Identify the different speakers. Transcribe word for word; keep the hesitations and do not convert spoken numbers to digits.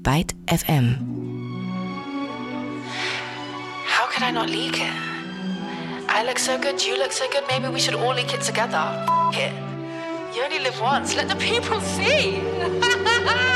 Speaker 1: Byte F M.
Speaker 2: How could I not leak it? I look so good, you look so good, maybe we should all leak it together. F it. You only live once, let the people see.